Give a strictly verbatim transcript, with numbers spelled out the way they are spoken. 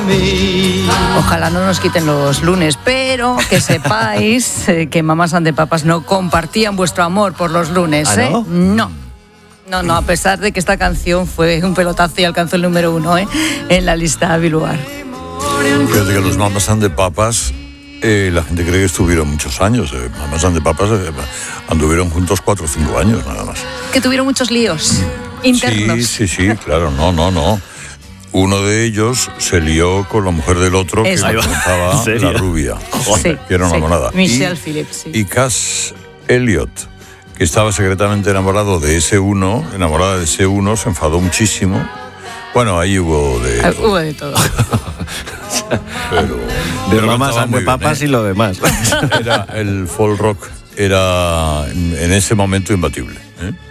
Ojalá no nos quiten los lunes, pero que sepáis eh, que Mamas and the Papas no compartían vuestro amor por los lunes, ¿Ah, ¿eh? no? No. No, no, a pesar de que esta canción fue un pelotazo y alcanzó el número uno, ¿eh? En la lista Billboard. Fíjate que los Mamas and the Papas, eh, la gente cree que estuvieron muchos años. Eh. Mamas and the Papas eh, anduvieron juntos cuatro o cinco años, nada más. Que tuvieron muchos líos internos. Sí, sí, sí, claro, no, no, no. Uno de ellos se lió con la mujer del otro, Eso. que comenzaba la rubia, Sí, que era una sí. monada. Michelle y, Phillips, sí. Y Cass Elliot, que estaba secretamente enamorado de ese uno, enamorada de ese uno, se enfadó muchísimo. Bueno, ahí hubo de Ah, todo. hubo de todo. Pero, De pero Mamas estaba and muy the bien, Papas ¿eh? y lo demás. Era, el folk rock era en ese momento imbatible, ¿eh?